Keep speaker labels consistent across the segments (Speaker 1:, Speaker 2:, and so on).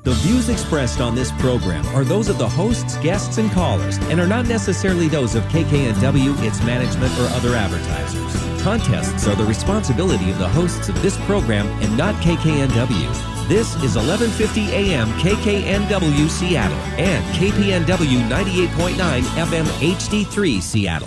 Speaker 1: The views expressed on this program are those of the hosts, guests, and callers, and are not necessarily those of KKNW, its management, or other advertisers. Contests are the responsibility of the hosts of this program and not KKNW. This is 1150 AM KKNW Seattle and KPNW 98.9 FM HD3 Seattle.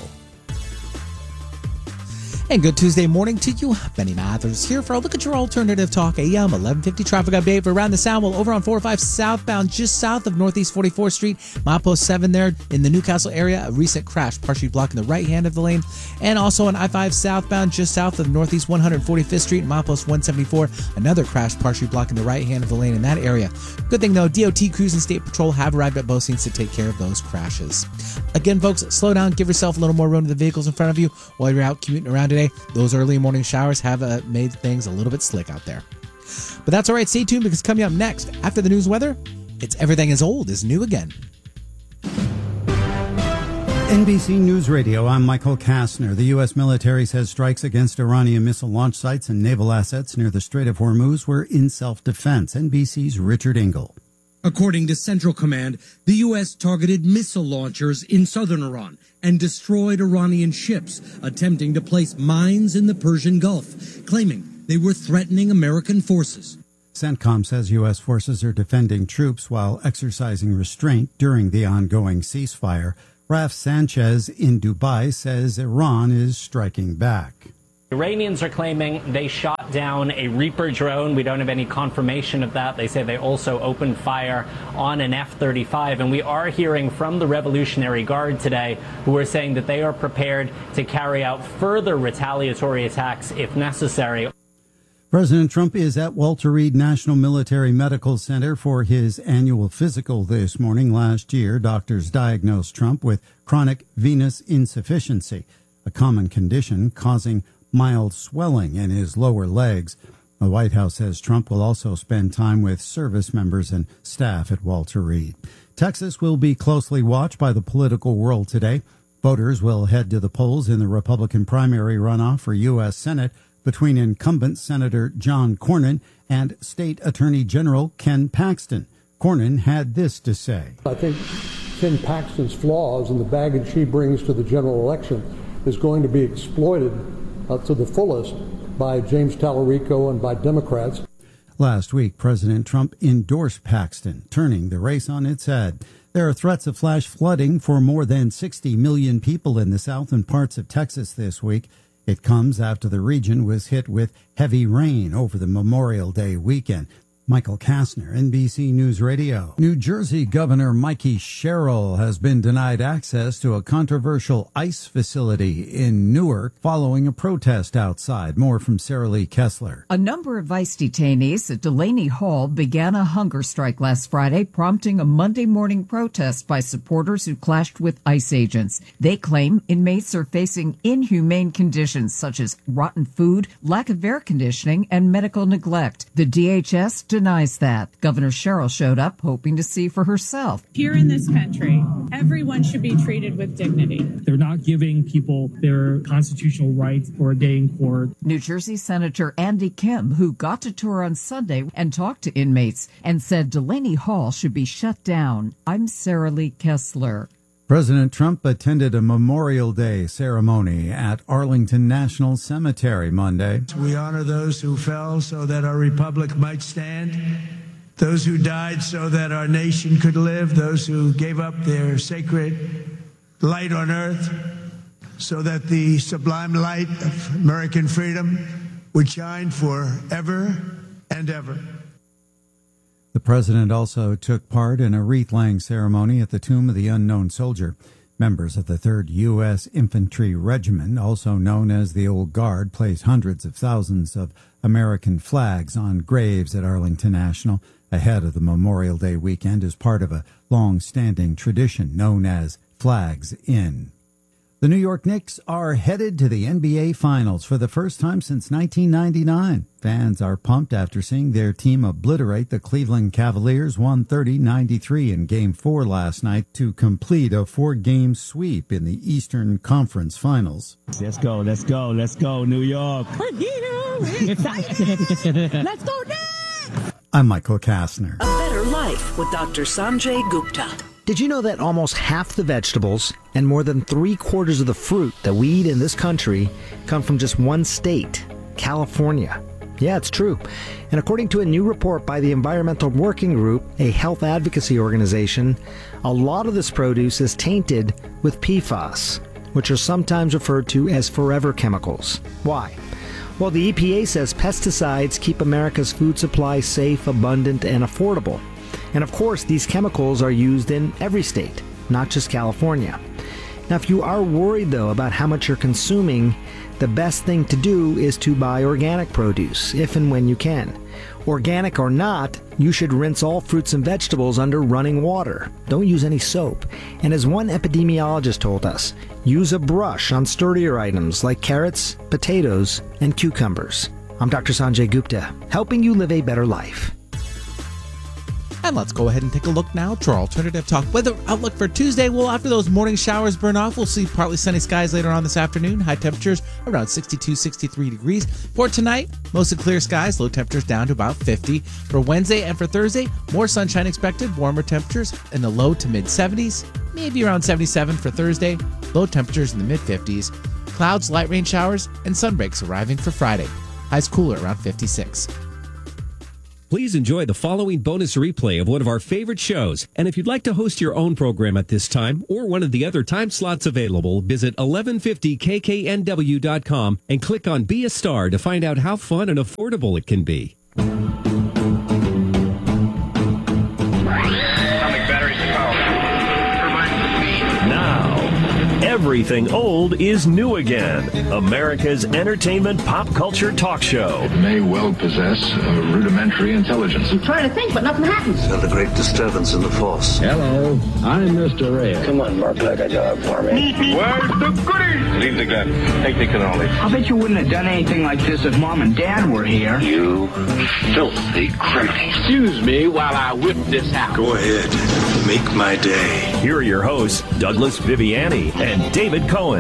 Speaker 2: And good Tuesday morning to you. Benny Mathers here for a look at your alternative talk AM 1150 traffic update for around the Sound. Well, over on 405 southbound, just south of Northeast 44th Street, milepost 7 there in the Newcastle area. A recent crash partially blocking the right hand of the lane. And also on I-5 southbound, just south of Northeast 145th Street, milepost 174. Another crash partially blocking the right hand of the lane in that area. Good thing though, DOT crews and State Patrol have arrived at both scenes to take care of those crashes. Again, folks, slow down, give yourself a little more room to the vehicles in front of you while you're out commuting around today. Those early morning showers have made things a little bit slick out there. But that's all right. Stay tuned because coming up next, after the news weather, it's Everything is Old is New Again.
Speaker 3: NBC News Radio, I'm Michael Kastner. The U.S. military says strikes against Iranian missile launch sites and naval assets near the Strait of Hormuz were in self-defense. NBC's Richard Engel.
Speaker 4: According to Central Command, the U.S. targeted missile launchers in southern Iran and destroyed Iranian ships attempting to place mines in the Persian Gulf, claiming they were threatening American forces.
Speaker 3: CENTCOM says U.S. forces are defending troops while exercising restraint during the ongoing ceasefire. Raf Sanchez in Dubai says Iran is striking back.
Speaker 5: Iranians are claiming they shot down a Reaper drone. We don't have any confirmation of that. They say they also opened fire on an F-35. And we are hearing from the Revolutionary Guard today who are saying that they are prepared to carry out further retaliatory attacks if necessary.
Speaker 3: President Trump is at Walter Reed National Military Medical Center for his annual physical this morning. Last year, doctors diagnosed Trump with chronic venous insufficiency, a common condition causing mild swelling in his lower legs. The White House says Trump will also spend time with service members and staff at Walter Reed. Texas will be closely watched by the political world today. Voters will head to the polls in the Republican primary runoff for U.S. Senate between incumbent Senator John Cornyn and State Attorney General Ken Paxton. Cornyn had this to say.
Speaker 6: I think Ken Paxton's flaws and the baggage he brings to the general election is going to be exploited to the fullest by James Tallarico and by Democrats.
Speaker 3: Last week, President Trump endorsed Paxton, turning the race on its head. There are threats of flash flooding for more than 60 million people in the south and parts of Texas this week. It comes after the region was hit with heavy rain over the Memorial Day weekend. Michael Kastner, NBC News Radio. New Jersey Governor Mikey Sherrill has been denied access to a controversial ICE facility in Newark following a protest outside. More from Sarah Lee Kessler.
Speaker 7: A number of ICE detainees at Delaney Hall began a hunger strike last Friday, prompting a Monday morning protest by supporters who clashed with ICE agents. They claim inmates are facing inhumane conditions such as rotten food, lack of air conditioning, and medical neglect. The DHS denies that. Governor Sherrill showed up hoping to see for herself.
Speaker 8: Here in this country, everyone should be treated with dignity.
Speaker 9: They're not giving people their constitutional right for a day in court.
Speaker 7: New Jersey Senator Andy Kim, who got to tour on Sunday and talked to inmates and said Delaney Hall should be shut down. I'm Sarah Lee Kessler.
Speaker 3: President Trump attended a Memorial Day ceremony at Arlington National Cemetery Monday.
Speaker 10: We honor those who fell so that our republic might stand, those who died so that our nation could live, those who gave up their sacred light on earth so that the sublime light of American freedom would shine forever and ever.
Speaker 3: The president also took part in a wreath-laying ceremony at the Tomb of the Unknown Soldier. Members of the 3rd U.S. Infantry Regiment, also known as the Old Guard, placed hundreds of thousands of American flags on graves at Arlington National ahead of the Memorial Day weekend as part of a long-standing tradition known as Flags In. The New York Knicks are headed to the NBA Finals for the first time since 1999. Fans are pumped after seeing their team obliterate the Cleveland Cavaliers 130-93 in Game 4 last night to complete a 4-game sweep in the Eastern Conference Finals.
Speaker 11: Let's go, New York.
Speaker 12: Let's go, Knicks!
Speaker 3: I'm Michael Kastner.
Speaker 12: A better life. Life with Dr. Sanjay Gupta.
Speaker 13: Did you know that almost half the vegetables and more than 3/4 of the fruit that we eat in this country come from just one state, California? Yeah, it's true. And according to a new report by the Environmental Working Group, a health advocacy organization, a lot of this produce is tainted with PFAS, which are sometimes referred to as forever chemicals. Why? Well, the EPA says pesticides keep America's food supply safe, abundant, and affordable. And of course, these chemicals are used in every state, not just California. Now, if you are worried, though, about how much you're consuming, the best thing to do is to buy organic produce, if and when you can. Organic or not, you should rinse all fruits and vegetables under running water. Don't use any soap. And as one epidemiologist told us, use a brush on sturdier items like carrots, potatoes, and cucumbers. I'm Dr. Sanjay Gupta, helping you live a better life.
Speaker 2: And let's go ahead and take a look now to our Alternative Talk weather outlook for Tuesday. Well, after those morning showers burn off, we'll see partly sunny skies later on this afternoon. High temperatures around 62, 63 degrees. For tonight, mostly clear skies, low temperatures down to about 50. For Wednesday and for Thursday, more sunshine expected, warmer temperatures in the low to mid 70s, maybe around 77 for Thursday, low temperatures in the mid 50s. Clouds, light rain showers, and sunbreaks arriving for Friday. Highs cooler around 56.
Speaker 1: Please enjoy the following bonus replay of one of our favorite shows. And if you'd like to host your own program at this time or one of the other time slots available, visit 1150kknw.com and click on Be a Star to find out how fun and affordable it can be.
Speaker 14: Everything old is new again. America's entertainment pop culture talk show.
Speaker 15: It may well possess a rudimentary intelligence.
Speaker 16: I'm trying to think, but nothing happens.
Speaker 17: Felt a great disturbance in the force.
Speaker 18: Hello, I'm Mr. Red.
Speaker 17: Come on, bark like a dog for me.
Speaker 15: Where's the goodies? Leave the gun. Take the cannoli.
Speaker 18: I bet you wouldn't have done anything like this if Mom and Dad were here.
Speaker 17: You filthy criminal.
Speaker 18: Excuse me while I whip this out.
Speaker 17: Go ahead. Make my day.
Speaker 14: Here are your hosts, Douglas Viviani and David Cohen.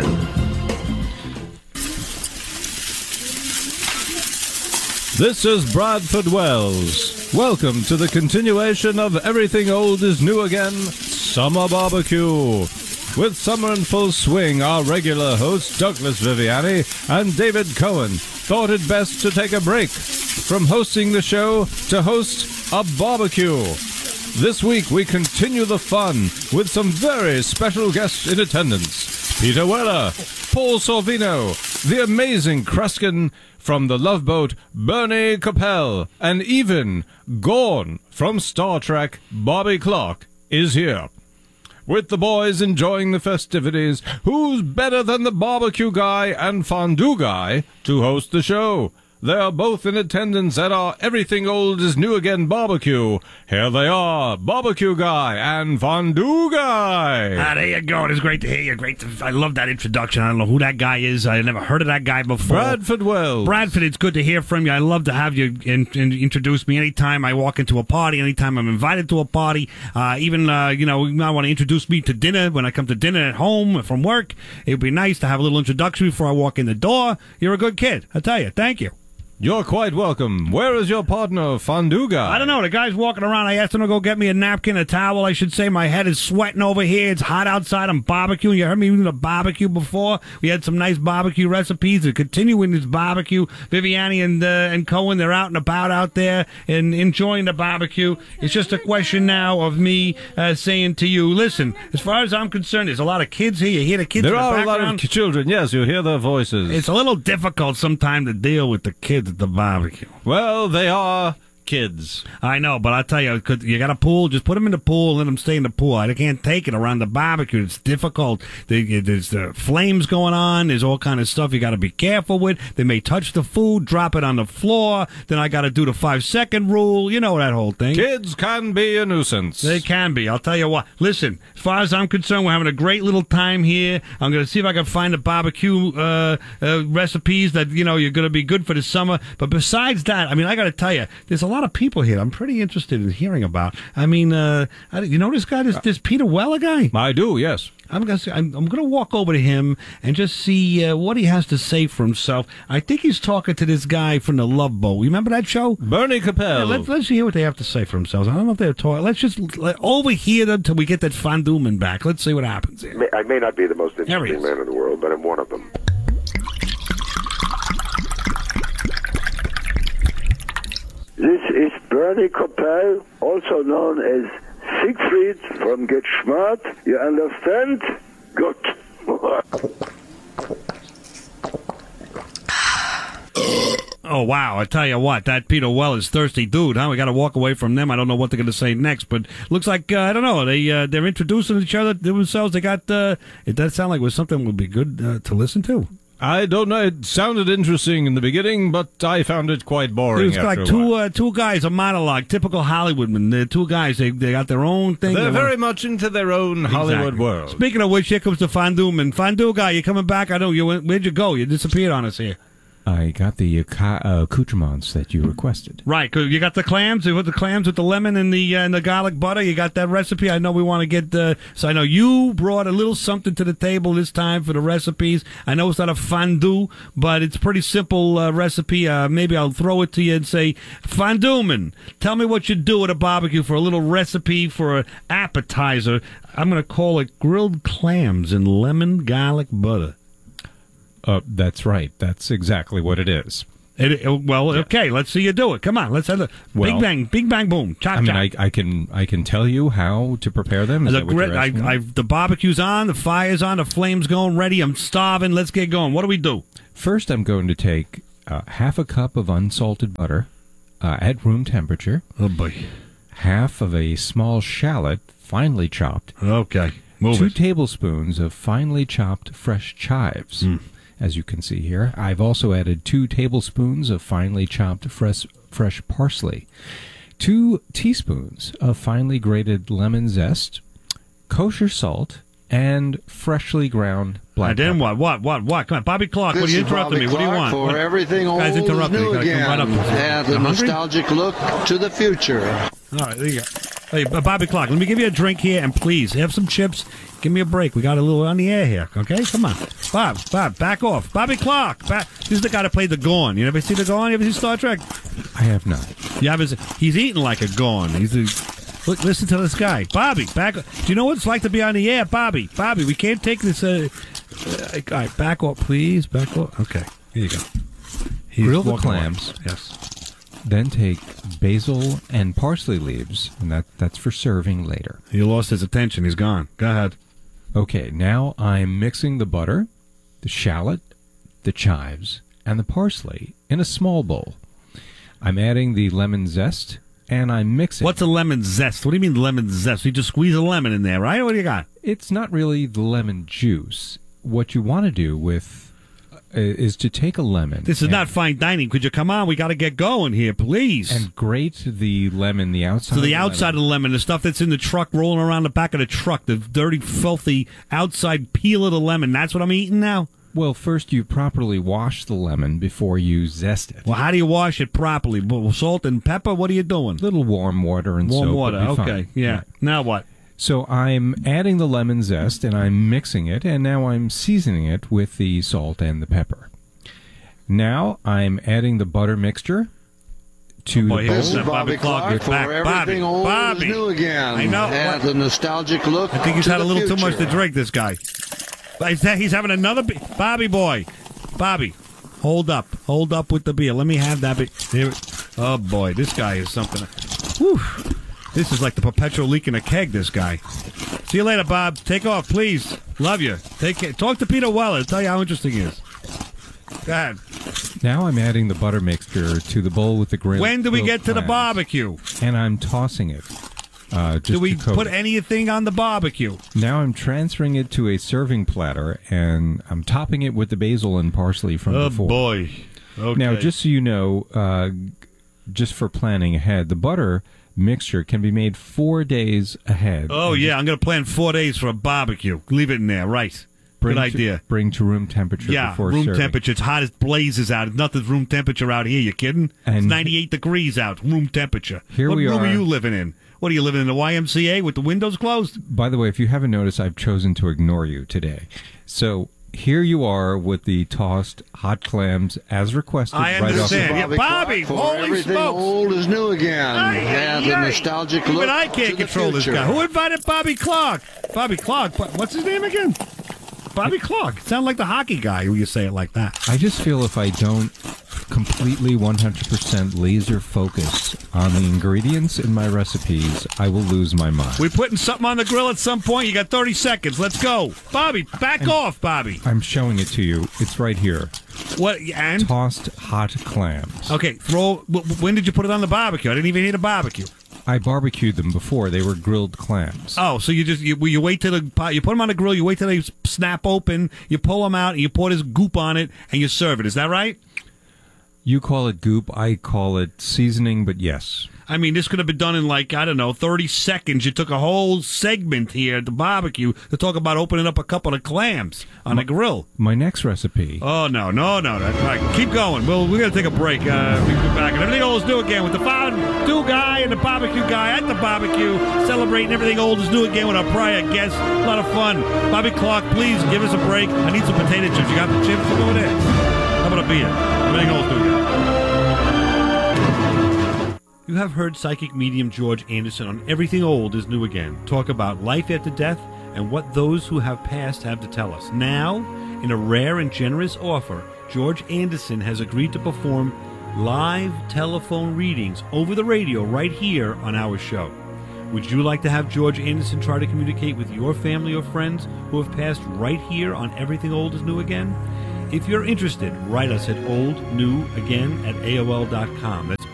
Speaker 19: This is Bradford Wells. Welcome to the continuation of Everything Old is New Again, Summer Barbecue. With summer in full swing, our regular hosts, Douglas Viviani and David Cohen, thought it best to take a break from hosting the show to host a barbecue. This week, we continue the fun with some very special guests in attendance. Peter Weller, Paul Sorvino, the amazing Kruskin from the Love Boat, Bernie Capel, and even Gorn from Star Trek, Bobby Clark, is here. With the boys enjoying the festivities, who's better than the barbecue guy and fondue guy to host the show? They are both in attendance at our Everything Old is New Again barbecue. Here they are, Barbecue Guy and Fondue Guy.
Speaker 20: There you go. It is great to hear you. I love that introduction. I don't know who that guy is. I never heard of that guy before.
Speaker 19: Bradford Wells.
Speaker 20: Bradford, it's good to hear from you. I love to have you introduce me anytime I walk into a party, anytime I'm invited to a party. You might want to introduce me to dinner when I come to dinner at home from work. It would be nice to have a little introduction before I walk in the door. You're a good kid. I tell you. Thank you.
Speaker 19: You're quite welcome. Where is your partner, Fondue Guy?
Speaker 20: I don't know. The guy's walking around. I asked him to go get me a napkin, a towel, I should say. My head is sweating over here. It's hot outside. I'm barbecuing. You heard me doing a barbecue before. We had some nice barbecue recipes. They're continuing this barbecue. Viviani and Cohen, they're out and about out there and enjoying the barbecue. It's just a question now of me saying to you, listen, as far as I'm concerned, there's a lot of kids here. You hear the kids in the background?
Speaker 19: There are a lot of children. Yes, you hear their voices.
Speaker 20: It's a little difficult sometimes to deal with the kids at the barbecue.
Speaker 19: Well, they are kids.
Speaker 20: I know, but I'll tell you, you got a pool, just put them in the pool and let them stay in the pool. I can't take it around the barbecue. It's difficult. There's the flames going on. There's all kind of stuff you got to be careful with. They may touch the food, drop it on the floor. Then I got to do the 5-second rule. You know that whole thing.
Speaker 19: Kids can be a nuisance.
Speaker 20: They can be. I'll tell you what. Listen, as far as I'm concerned, we're having a great little time here. I'm going to see if I can find the barbecue recipes that, you're going to be good for the summer. But besides that, I got to tell you, there's a lot lot of people here I'm pretty interested in hearing about. I mean, you know this guy, this Peter Weller guy?
Speaker 19: I do, yes.
Speaker 20: I'm gonna walk over to him and just see what he has to say for himself. I think he's talking to this guy from the Love Boat. You remember that show?
Speaker 19: Bernie Capel.
Speaker 20: Yeah, let's hear what they have to say for themselves. I don't know if they're talking. Let's just overhear them till we get that Van Doomen back. Let's see what happens here.
Speaker 16: I may not be the most interesting man in the world, but I'm one of them. This is Bernie Capel, also known as Siegfried from Get Smart. You understand? Good.
Speaker 20: Oh, wow. I tell you what, that Peter Weller's thirsty dude, huh? We got to walk away from them. I don't know what they're going to say next, but looks like, I don't know, they're introducing each other themselves. They got, it does sound like it was something that would be good to listen to.
Speaker 19: I don't know. It sounded interesting in the beginning, but I found it quite boring.
Speaker 20: It was like two guys, a monologue, typical Hollywoodman. The two guys, they got their own thing.
Speaker 19: They're very much into their own Hollywood world.
Speaker 20: Speaking of which, here comes the Van Doomen. Van Doo guy, you coming back? I know you. Where'd you go? You disappeared on us here.
Speaker 1: I got the accoutrements that you requested.
Speaker 20: Right, 'cause you got the clams. You put the clams with the lemon and the garlic butter. You got that recipe. I know we want to get. So I know you brought a little something to the table this time for the recipes. I know it's not a fondue, but it's a pretty simple recipe. Maybe I'll throw it to you and say, Van Doomen, tell me what you do at a barbecue for a little recipe for an appetizer. I'm going to call it grilled clams and lemon garlic butter.
Speaker 1: That's right. That's exactly what it is.
Speaker 20: Okay, let's see you do it. Come on, let's have big bang, boom, chop, chop.
Speaker 1: I can tell you how to prepare them.
Speaker 20: The barbecue's on, the fire's on, the flame's going ready. I'm starving. Let's get going. What do we do?
Speaker 1: First, I'm going to take half a cup of unsalted butter at room temperature.
Speaker 20: Oh boy.
Speaker 1: Half of a small shallot, finely chopped.
Speaker 20: Okay, move
Speaker 1: 2
Speaker 20: it.
Speaker 1: tablespoons of finely chopped fresh chives. As you can see here, I've also added 2 tablespoons of finely chopped fresh parsley, 2 teaspoons of finely grated lemon zest, kosher salt, and freshly ground black pepper.
Speaker 20: And then what? Come on, Bobby Clark, what are you interrupting me? What do you want?
Speaker 21: For everything old is new again. Add the nostalgic look to the future.
Speaker 20: All right, there you go. Hey, Bobby Clark, let me give you a drink here, and please, have some chips. Give me a break. We got a little on the air here, okay? Come on. Bob, back off. Bobby Clark, this is the guy that played the Gorn. You ever see the Gorn? You ever see Star Trek?
Speaker 1: I have not.
Speaker 20: He's eating like a Gorn. Look, listen to this guy. Bobby, back. Do you know what it's like to be on the air? Bobby, we can't take this. All right, back off, please. Back off. Okay, here you go.
Speaker 1: Grill the clams.
Speaker 20: Yes.
Speaker 1: Then take basil and parsley leaves, and that's for serving later.
Speaker 20: He lost his attention. He's gone. Go ahead.
Speaker 1: Okay, now I'm mixing the butter, the shallot, the chives, and the parsley in a small bowl. I'm adding the lemon zest, and I'm mixing.
Speaker 20: What's a lemon zest? What do you mean lemon zest? You just squeeze a lemon in there, right? What do you got?
Speaker 1: It's not really the lemon juice. What you want to do is to take a lemon.
Speaker 20: This is not fine dining. Could you come on? We got to get going here, please.
Speaker 1: And grate the lemon, the outside.
Speaker 20: So the outside of the lemon, the stuff that's in the truck, rolling around the back of the truck, the dirty, filthy outside peel of the lemon. That's what I'm eating now?
Speaker 1: Well, first you properly wash the lemon before you zest it.
Speaker 20: Well, how do you wash it properly? Salt and pepper? What are you doing?
Speaker 1: A little warm water and soap.
Speaker 20: Warm water,
Speaker 1: would be
Speaker 20: okay.
Speaker 1: fine.
Speaker 20: Yeah. Now what?
Speaker 1: So I'm adding the lemon zest, and I'm mixing it, and now I'm seasoning it with the salt and the pepper. Now I'm adding the butter mixture to the bowl.
Speaker 21: This is Bobby Clark for everything old is new again.
Speaker 20: I know.
Speaker 21: Add the nostalgic look.
Speaker 20: I think he's had a little too much to drink, this guy. He's having another Bobby boy. Bobby, hold up with the beer. Let me have that beer. Oh boy, this guy is something. Whew. This is like the perpetual leak in a keg, this guy. See you later, Bob. Take off, please. Love you. Take care. Talk to Peter Weller. Tell you how interesting he is. Go ahead.
Speaker 1: Now I'm adding the butter mixture to the bowl with the grilled.
Speaker 20: When do we get to the barbecue?
Speaker 1: And I'm tossing it.
Speaker 20: Do we put anything on the barbecue?
Speaker 1: Now I'm transferring it to a serving platter, and I'm topping it with the basil and parsley from before.
Speaker 20: Oh, boy. Okay.
Speaker 1: Now, just so you know, just for planning ahead, the butter mixture can be made 4 days ahead.
Speaker 20: Oh, yeah, I'm going to plan 4 days for a barbecue. Leave it in there, right. Good idea.
Speaker 19: Bring to room temperature before
Speaker 20: room
Speaker 19: serving.
Speaker 20: temperature. It's hot as blazes out. Nothing's room temperature out here. You kidding?
Speaker 19: And
Speaker 20: it's 98 degrees out. Room temperature.
Speaker 19: Here
Speaker 20: what
Speaker 19: we
Speaker 20: room
Speaker 19: are.
Speaker 20: are you living in? What are you living in, the YMCA with the windows closed?
Speaker 19: By the way, if you haven't noticed, I've chosen to ignore you today. So here you are with the tossed hot clams as requested.
Speaker 20: I understand.
Speaker 19: Right off the
Speaker 20: Bobby, holy
Speaker 21: everything
Speaker 20: smokes.
Speaker 21: old is new again. Add the nostalgic look.
Speaker 20: Even I can't
Speaker 21: to the
Speaker 20: control this
Speaker 21: future.
Speaker 20: guy. Who invited Bobby Clark? Bobby Clark. What's his name again? Bobby Clark. Sound like the hockey guy when you say it like that.
Speaker 19: I just feel if I don't completely 100% laser focus on the ingredients in my recipes, I will lose my mind.
Speaker 20: We're putting something on the grill at some point. You got 30 seconds. Let's go. Bobby, back off, Bobby.
Speaker 19: I'm showing it to you. It's right here.
Speaker 20: What? And?
Speaker 19: Tossed hot clams.
Speaker 20: Okay, when did you put it on the barbecue? I didn't even hear the barbecue.
Speaker 19: I barbecued them before. They were grilled clams.
Speaker 20: Oh, so you wait till you put them on the grill, you wait till they snap open, you pull them out, and you pour this goop on it, and you serve it. Is that right?
Speaker 19: You call it goop, I call it seasoning, but yes.
Speaker 20: I mean, this could have been done in 30 seconds. You took a whole segment here at the barbecue to talk about opening up a couple of clams on the grill.
Speaker 19: My next recipe.
Speaker 20: Oh, no. That's right. Keep going. We're going to take a break. We'll be back. And everything old is new again with the fondue guy and the barbecue guy at the barbecue, celebrating everything old is new again with our prior guests. A lot of fun. Bobby Clark, please give us a break. I need some potato chips. You got the chips over there? How about a beer? Everything old is new again. You have heard psychic medium George Anderson on Everything Old is New Again talk about life after death and what those who have passed have to tell us. Now, in a rare and generous offer, George Anderson has agreed to perform live telephone readings over the radio right here on our show. Would you like to have George Anderson try to communicate with your family or friends who have passed right here on Everything Old is New Again? If you're interested, write us at oldnewagain@AOL.com. That's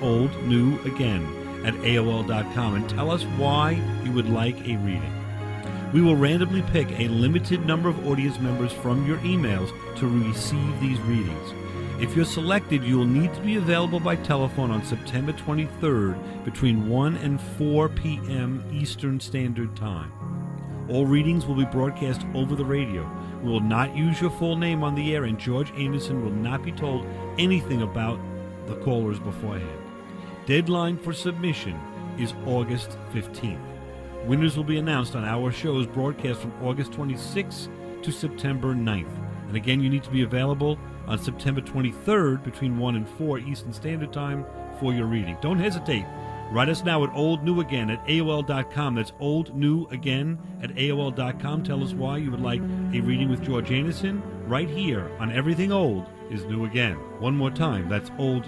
Speaker 20: oldnewagain@AOL.com and tell us why you would like a reading. We will randomly pick a limited number of audience members from your emails to receive these readings. If you're selected, you will need to be available by telephone on September 23rd between 1 and 4 p.m. Eastern Standard Time. All readings will be broadcast over the radio. We will not use your full name on the air, and George Anderson will not be told anything about the callers beforehand. Deadline for submission is August 15th. Winners will be announced on our show's broadcast from August 26th to September 9th. And again, you need to be available on September 23rd between 1 and 4 Eastern Standard Time for your reading. Don't hesitate. Write us now at oldnewagain@AOL.com. That's oldnewagain@AOL.com. Tell us why you would like a reading with George Anderson right here on Everything Old is New Again. One more time, that's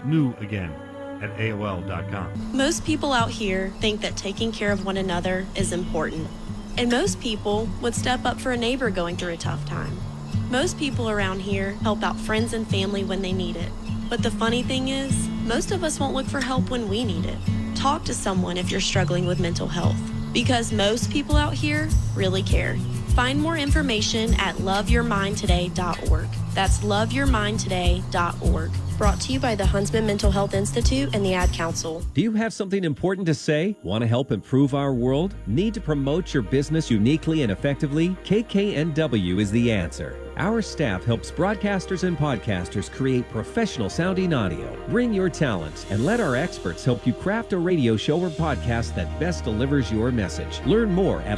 Speaker 20: oldnewagain@AOL.com.
Speaker 4: Most people out here think that taking care of one another is important. And most people would step up for a neighbor going through a tough time. Most people around here help out friends and family when they need it. But the funny thing is, most of us won't look for help when we need it. Talk to someone if you're struggling with mental health, because most people out here really care. Find more information at loveyourmindtoday.org. That's loveyourmindtoday.org. Brought to you by the Huntsman Mental Health Institute and the Ad Council.
Speaker 1: Do you have something important to say? Want to help improve our world? Need to promote your business uniquely and effectively? KKNW is the answer. Our staff helps broadcasters and podcasters create professional sounding audio. Bring your talents and let our experts help you craft a radio show or podcast that best delivers your message. Learn more at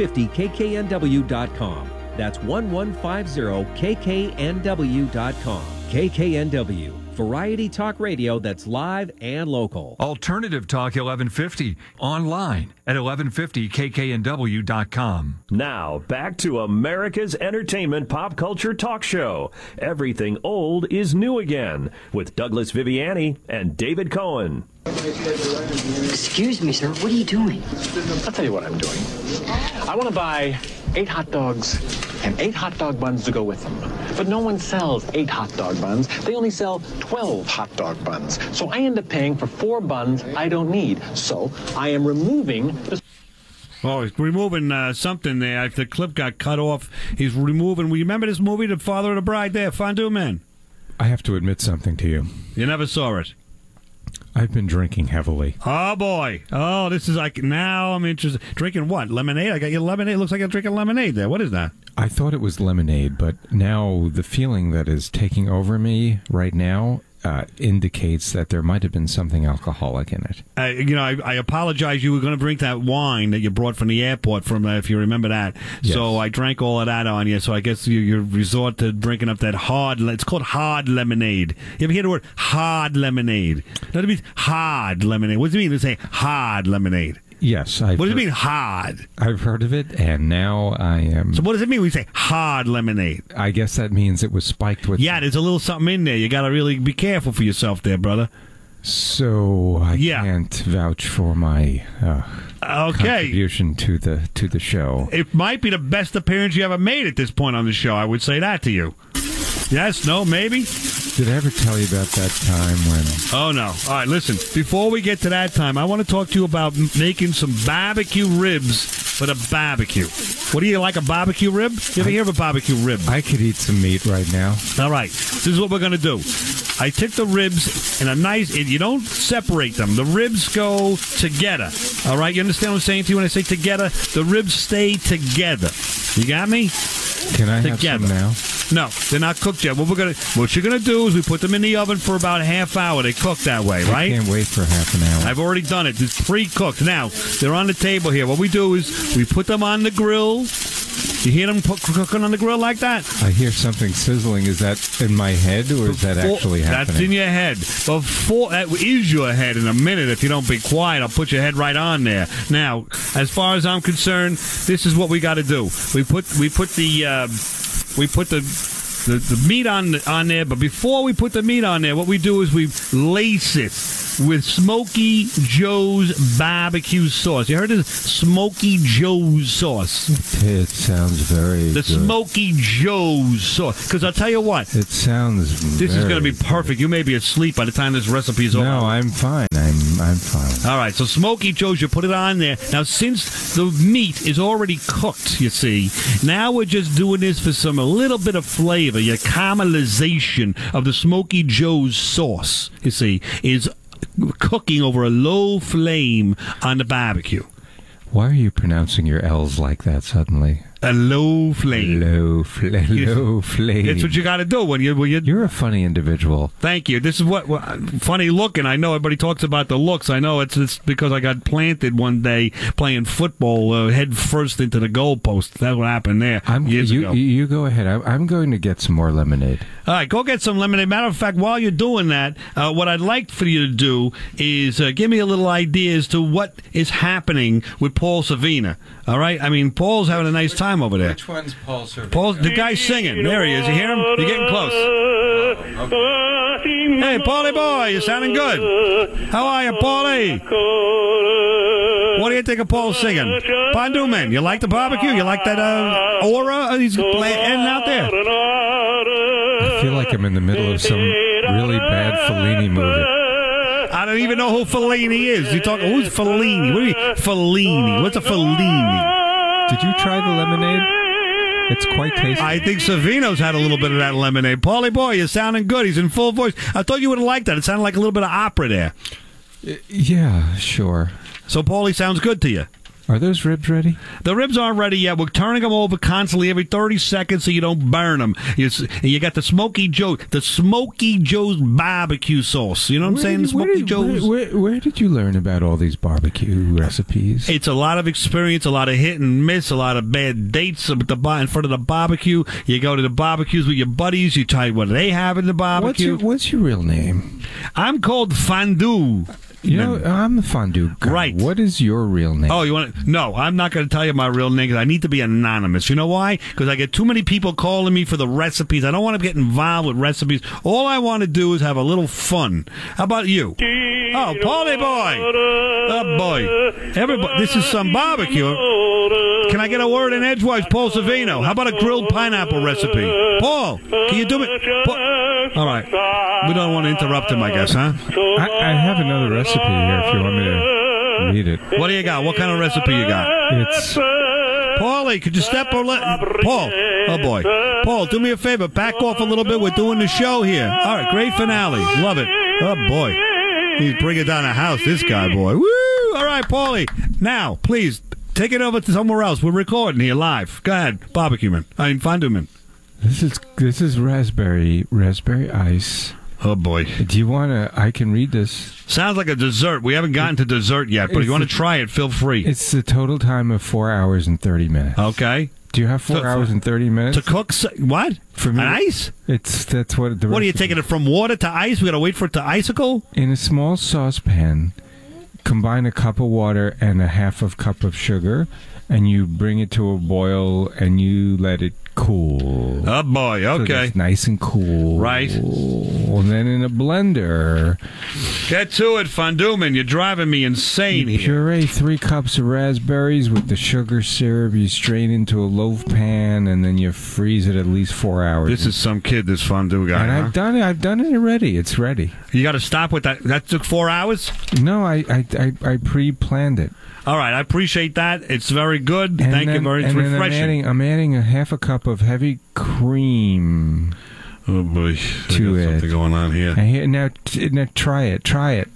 Speaker 1: 1150kknw.com. That's 1150kknw.com. KKNW, variety talk radio that's live and local.
Speaker 22: Alternative Talk 1150, online at 1150kknw.com.
Speaker 14: Now, back to America's entertainment pop culture talk show. Everything Old is New Again, with Douglas Viviani and David Cohen.
Speaker 23: Excuse me, sir. What are you doing?
Speaker 24: I'll tell you what I'm doing. I want to buy 8 hot dogs and 8 hot dog buns to go with them. But no one sells 8 hot dog buns. They only sell 12 hot dog buns. So I end up paying for 4 buns I don't need. So I am removing the...
Speaker 20: Oh, he's removing something there. The clip got cut off. He's removing... You remember this movie, The Father of the Bride there, Fondue Man?
Speaker 19: I have to admit something to you.
Speaker 20: You never saw it.
Speaker 19: I've been drinking heavily.
Speaker 20: Oh, boy. Oh, this is like, now I'm interested. Drinking what? Lemonade? I got you lemonade. Looks like I'm drinking lemonade there. What is that?
Speaker 19: I thought it was lemonade, but now the feeling that is taking over me right now indicates that there might have been something alcoholic in it.
Speaker 20: I apologize. You were going to drink that wine that you brought from the airport, from if you remember that.
Speaker 19: Yes.
Speaker 20: So I drank all of that on you. So I guess you resort to drinking up that hard. It's called hard lemonade. You ever hear the word hard lemonade? No, it means hard lemonade. What does it mean to say hard lemonade?
Speaker 19: Yes.
Speaker 20: What does it mean, hard?
Speaker 19: I've heard of it, and now I am...
Speaker 20: So what does it mean when you say hard lemonade?
Speaker 19: I guess that means it was spiked with...
Speaker 20: Yeah, there's a little something in there. You got to really be careful for yourself there, brother.
Speaker 19: So I can't vouch for my contribution to the show.
Speaker 20: It might be the best appearance you ever made at this point on the show. I would say that to you. Yes, no, maybe?
Speaker 19: Did I ever tell you about that time when...
Speaker 20: Oh, no. All right, listen. Before we get to that time, I want to talk to you about making some barbecue ribs for the barbecue. What do you like, a barbecue rib? You ever hear of a barbecue rib?
Speaker 19: I could eat some meat right now.
Speaker 20: All right. This is what we're going to do. I took the ribs in a nice... You don't separate them. The ribs go together. All right? You understand what I'm saying to you when I say together? The ribs stay together. You got me?
Speaker 19: Can I have some now?
Speaker 20: No, they're not cooked yet. What you're gonna do is we put them in the oven for about a half hour. They cook that way, right?
Speaker 19: I can't wait for half an hour.
Speaker 20: I've already done it. It's pre-cooked. Now they're on the table here. What we do is we put them on the grill. You hear them cooking on the grill like that?
Speaker 19: I hear something sizzling. Is that in my head, or is that actually happening?
Speaker 20: That's in your head. That is your head in a minute. If you don't be quiet, I'll put your head right on there. Now, as far as I'm concerned, this is what we got to do. We put the meat on there, but before we put the meat on there, what we do is we lace it with Smokey Joe's barbecue sauce. You heard of Smokey Joe's sauce?
Speaker 19: It sounds very
Speaker 20: good. Smokey Joe's sauce. Because I'll tell you what.
Speaker 19: It sounds
Speaker 20: This is going to be perfect. You may be asleep by the time this recipe is over.
Speaker 19: No, I'm fine. I'm fine.
Speaker 20: All right, so Smokey Joe's, you put it on there. Now, since the meat is already cooked, you see, now we're just doing this for a little bit of flavor. Your caramelization of the Smokey Joe's sauce, you see, is cooking over a low flame on the barbecue.
Speaker 19: Why are you pronouncing your L's like that suddenly?
Speaker 20: A low flame.
Speaker 19: Low flame.
Speaker 20: It's what you got to do when
Speaker 19: You're a funny individual.
Speaker 20: Thank you. This is what funny looking. I know everybody talks about the looks. I know it's because I got planted one day playing football head first into the goalpost. That's what happened there years ago.
Speaker 19: You go ahead. I'm going to get some more lemonade.
Speaker 20: All right, go get some lemonade. Matter of fact, while you're doing that, what I'd like for you to do is give me a little idea as to what is happening with Paul Savina. All right? I mean, Paul's having a nice time over there.
Speaker 19: Which one's Paul Savina?
Speaker 20: Paul's the guy's singing. There he is. You hear him? You're getting close. Hey, Paulie boy, you're sounding good. How are you, Paulie? What do you think of Paul singing? Pandu Man, you like the barbecue? You like that aura he's playing out there?
Speaker 19: I feel like I'm in the middle of some really bad Fellini movie.
Speaker 20: I don't even know who Fellini is. You talking? Who's Fellini? What do you mean, Fellini? What's a Fellini?
Speaker 19: Did you try the lemonade? It's quite tasty.
Speaker 20: I think Savino's had a little bit of that lemonade. Paulie boy, you're sounding good. He's in full voice. I thought you would have liked that. It sounded like a little bit of opera there.
Speaker 19: Yeah, sure.
Speaker 20: So Paulie sounds good to you.
Speaker 19: Are those ribs ready?
Speaker 20: The ribs aren't ready yet. We're turning them over constantly every 30 seconds so you don't burn them. You got the Smokey Joe's barbecue sauce. You know what I'm saying? Smokey Joe's.
Speaker 19: Where did you learn about all these barbecue recipes?
Speaker 20: It's a lot of experience, a lot of hit and miss, a lot of bad dates in front of the barbecue. You go to the barbecues with your buddies. You try what they have in the barbecue.
Speaker 19: What's your real name?
Speaker 20: I'm called Fondue.
Speaker 19: You know, I'm the fondue guy.
Speaker 20: Right.
Speaker 19: What is your real name?
Speaker 20: Oh, you want to? No, I'm not going to tell you my real name because I need to be anonymous. You know why? Because I get too many people calling me for the recipes. I don't want to get involved with recipes. All I want to do is have a little fun. How about you? Oh, Paulie boy. Oh, boy. Everybody, this is some barbecue. Can I get a word in edgewise, Paul Savino? How about a grilled pineapple recipe? Paul, can you do it? All right. We don't want to interrupt him, I guess, huh?
Speaker 19: I have another recipe here if you want me to read it.
Speaker 20: What do you got? What kind of recipe you got?
Speaker 19: It's...
Speaker 20: Paulie, could you step or let... Paul. Oh, boy. Paul, do me a favor. Back off a little bit. We're doing the show here. All right. Great finale. Love it. Oh, boy. He's bringing down a house, this guy, boy. Woo! All right, Paulie. Now, please, take it over to somewhere else. We're recording here live. Go ahead, barbecue man. Fondue man.
Speaker 5: This is raspberry ice.
Speaker 20: Oh, boy.
Speaker 5: Do you want to... I can read this.
Speaker 20: Sounds like a dessert. We haven't gotten to dessert yet, but if you want to try it, feel free.
Speaker 5: It's the total time of 4 hours and 30 minutes.
Speaker 20: Okay.
Speaker 5: Do you have 4 hours and 30 minutes?
Speaker 20: To cook... What?
Speaker 5: For me,
Speaker 20: an ice?
Speaker 5: That's what...
Speaker 20: What are you taking it from water to ice? We got to wait for it to icicle?
Speaker 5: In a small saucepan, combine a cup of water and a half of cup of sugar, and you bring it to a boil, and you let it cool.
Speaker 20: Oh, boy. Okay.
Speaker 5: So it's nice and cool.
Speaker 20: Right.
Speaker 5: And then in a blender...
Speaker 20: Get to it, Fondue man. You're driving me insane here.
Speaker 5: Puree 3 cups of raspberries with the sugar syrup. You strain into a loaf pan, and then you freeze it at least 4 hours.
Speaker 20: This is some kid, this fondue guy.
Speaker 5: And
Speaker 20: huh?
Speaker 5: I've done it. I've done it already. It's ready.
Speaker 20: You got to stop with that. That took 4 hours?
Speaker 5: No, I pre-planned it.
Speaker 20: All right, I appreciate that. It's very good. Thank you very much. It's refreshing.
Speaker 5: I'm adding a half a cup of heavy cream.
Speaker 20: Oh boy,
Speaker 5: to it.
Speaker 20: Something going on here.
Speaker 5: Now try it. Try it.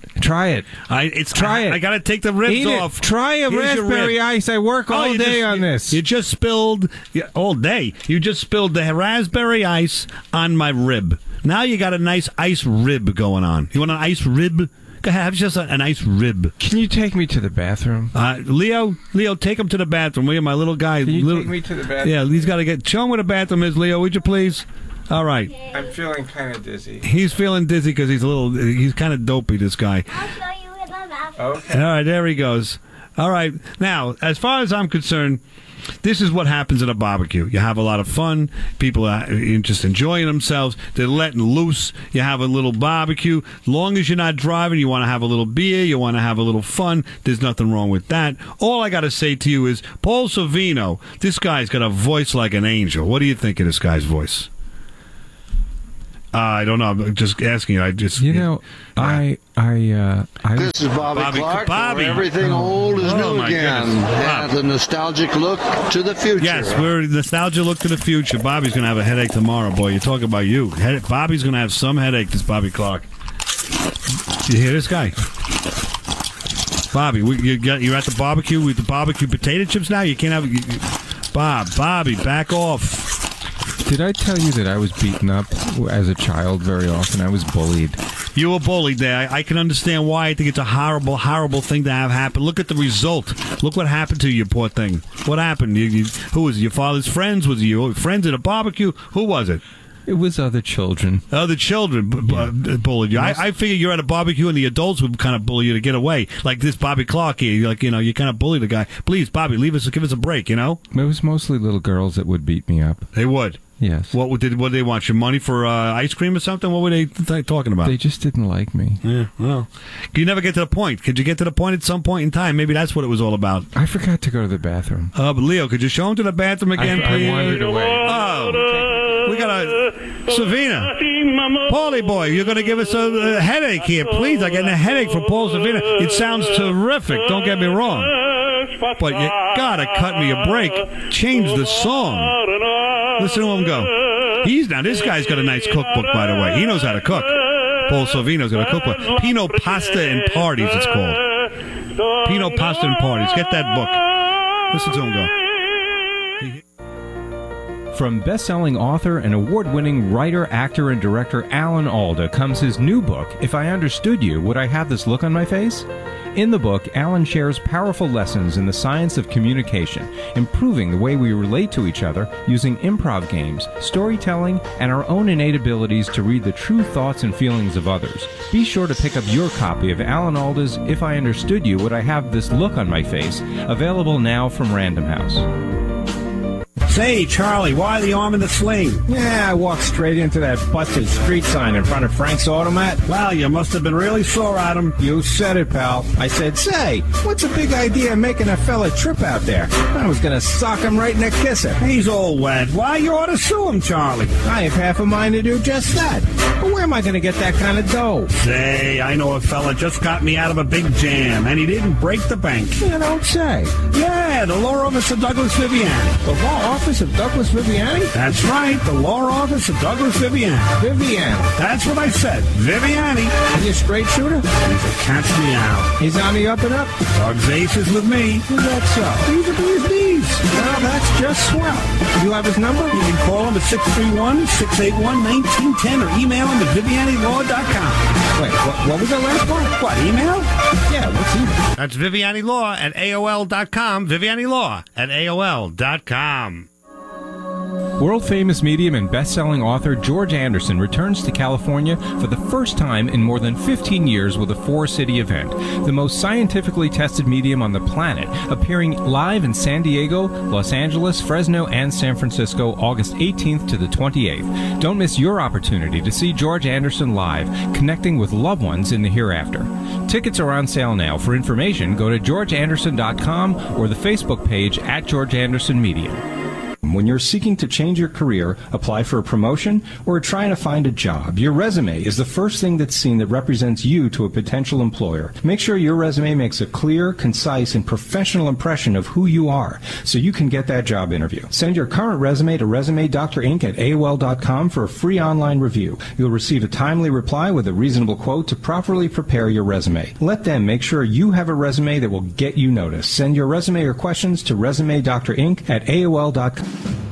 Speaker 20: I got to take the ribs off.
Speaker 5: Try a raspberry ice. I work all day on this.
Speaker 20: You just spilled all day. You just spilled the raspberry ice on my rib. Now you got a nice ice rib going on. You want an ice rib? Go ahead, have just a nice rib.
Speaker 5: Can you take me to the bathroom?
Speaker 20: Leo, take him to the bathroom. Will you, my little guy?
Speaker 5: Can you take me to the bathroom?
Speaker 20: Yeah, he's got to show him where the bathroom is, Leo, would you please? All right.
Speaker 5: I'm feeling kind of dizzy.
Speaker 20: He's feeling dizzy because he's kind of dopey, this guy.
Speaker 6: I'll show you with my bathroom.
Speaker 20: Okay. All right, there he goes. All right. Now, as far as I'm concerned, this is what happens at a barbecue. You have a lot of fun. People are just enjoying themselves. They're letting loose. You have a little barbecue. As long as you're not driving, you want to have a little beer. You want to have a little fun. There's nothing wrong with that. All I got to say to you is, Paul Sorvino, this guy's got a voice like an angel. What do you think of this guy's voice? I don't know. I'm just asking you.
Speaker 5: This is Bobby
Speaker 21: Clark.
Speaker 20: Bobby.
Speaker 21: Everything old is new again. And the nostalgic look to the future.
Speaker 20: Yes, we're nostalgia look to the future. Bobby's going to have a headache tomorrow, boy. You're talking about you. Bobby's going to have some headache, this Bobby Clark. You hear this guy? Bobby, you're at the barbecue with the barbecue potato chips now? You can't have... Bobby, back off.
Speaker 5: Did I tell you that I was beaten up as a child very often? I was bullied.
Speaker 20: You were bullied there. I can understand why. I think it's a horrible, horrible thing to have happen. Look at the result. Look what happened to you, poor thing. What happened? Who was it? Your father's friends? Was it your friends at a barbecue? Who was it?
Speaker 5: It was other children.
Speaker 20: Other children bullied you. I figure you're at a barbecue and the adults would kind of bully you to get away. Like this Bobby Clark here. You kind of bully the guy. Please, Bobby, give us a break,
Speaker 5: It was mostly little girls that would beat me up.
Speaker 20: They would?
Speaker 5: Yes.
Speaker 20: What did they want? Your money for ice cream or something? What were they talking about?
Speaker 5: They just didn't like me.
Speaker 20: Yeah, well. You never get to the point. Could you get to the point at some point in time? Maybe that's what it was all about.
Speaker 5: I forgot to go to the bathroom.
Speaker 20: But Leo, could you show him to the bathroom again, please?
Speaker 5: I wandered away.
Speaker 20: Oh. We got a... Savina. Paulie boy, you're going to give us a headache here. Please, I'm getting a headache from Paul Savina. It sounds terrific. Don't get me wrong. But you got to cut me a break. Change the song. Listen to him go. This guy's got a nice cookbook, by the way. He knows how to cook. Paul Sorvino's got a cookbook. Pino Pasta and Parties, it's called. Pino Pasta and Parties. Get that book. Listen to him go.
Speaker 1: From best-selling author and award-winning writer, actor, and director Alan Alda comes his new book, If I Understood You, Would I Have This Look on My Face? In the book, Alan shares powerful lessons in the science of communication, improving the way we relate to each other using improv games, storytelling, and our own innate abilities to read the true thoughts and feelings of others. Be sure to pick up your copy of Alan Alda's If I Understood You, Would I Have This Look on My Face? Available now from Random House.
Speaker 18: Say, Charlie, why the arm in the sling?
Speaker 8: Yeah, I walked straight into that busted street sign in front of Frank's Automat.
Speaker 18: Well, you must have been really sore at him.
Speaker 8: You said it, pal. I said, say, what's a big idea making a fella trip out there? I was going to sock him right in the kisser.
Speaker 18: He's all wet. Why, you ought to sue him, Charlie.
Speaker 8: I have half a mind to do just that. But where am I going to get that kind of dough?
Speaker 18: Say, I know a fella just got me out of a big jam, and he didn't break the bank.
Speaker 8: You don't say.
Speaker 18: Yeah, the law office of Douglas Viviani.
Speaker 8: The law office? office of Douglas Viviani?
Speaker 20: That's right, the law office of Douglas Viviani.
Speaker 8: Viviani.
Speaker 20: That's what I said, Viviani.
Speaker 8: Is he a straight shooter?
Speaker 20: He's a catch me out.
Speaker 8: He's on the up and up?
Speaker 20: Doug's aces with me.
Speaker 8: Is that so?
Speaker 20: These are his knees.
Speaker 8: Well, that's just swell. Do you have his number?
Speaker 20: You can call him at 631-681-1910 or email him at VivianiLaw.com.
Speaker 8: Wait, what was that last part?
Speaker 20: What, email?
Speaker 8: Yeah, what's email?
Speaker 20: That's VivianiLaw at AOL.com. VivianiLaw at AOL.com.
Speaker 5: World-famous medium and best-selling author George Anderson returns to California for the first time in more than 15 years with a four-city event, the most scientifically tested medium on the planet, appearing live in San Diego, Los Angeles, Fresno, and San Francisco, August 18th to the 28th. Don't miss your opportunity to see George Anderson live, connecting with loved ones in the hereafter. Tickets are on sale now. For information, go to georgeanderson.com or the Facebook page at George Anderson Media.
Speaker 7: When you're seeking to change your career, apply for a promotion, or trying to find a job, your resume is the first thing that's seen that represents you to a potential employer. Make sure your resume makes a clear, concise, and professional impression of who you are so you can get that job interview. Send your current resume to ResumeDrInc at AOL.com for a free online review. You'll receive a timely reply with a reasonable quote to properly prepare your resume. Let them make sure you have a resume that will get you noticed. Send your resume or questions to ResumeDrInc at AOL.com.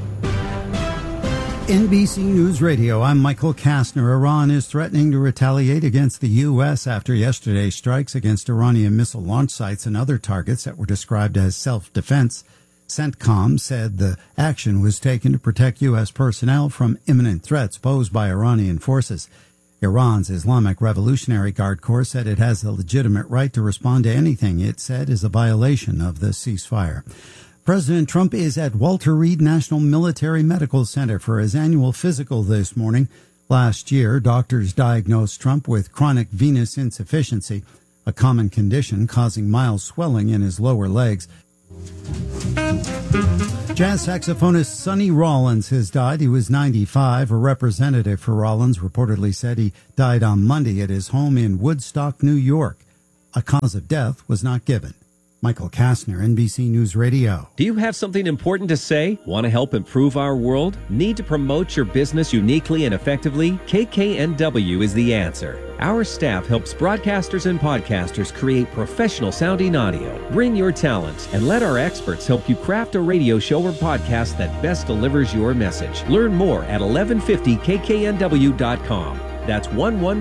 Speaker 3: NBC News Radio, I'm Michael Kastner. Iran is threatening to retaliate against the U.S. after yesterday's strikes against Iranian missile launch sites and other targets that were described as self-defense. CENTCOM said the action was taken to protect U.S. personnel from imminent threats posed by Iranian forces. Iran's Islamic Revolutionary Guard Corps said it has the legitimate right to respond to anything it said is a violation of the ceasefire. President Trump is at Walter Reed National Military Medical Center for his annual physical this morning. Last year, doctors diagnosed Trump with chronic venous insufficiency, a common condition causing mild swelling in his lower legs. Jazz saxophonist Sonny Rollins has died. He was 95. A representative for Rollins reportedly said he died on Monday at his home in Woodstock, New York. A cause of death was not given. Michael Kastner, NBC News Radio.
Speaker 1: Do you have something important to say? Want to help improve our world? Need to promote your business uniquely and effectively? KKNW is the answer. Our staff helps broadcasters and podcasters create professional sounding audio. Bring your talent and let our experts help you craft a radio show or podcast that best delivers your message. Learn more at 1150kknw.com. That's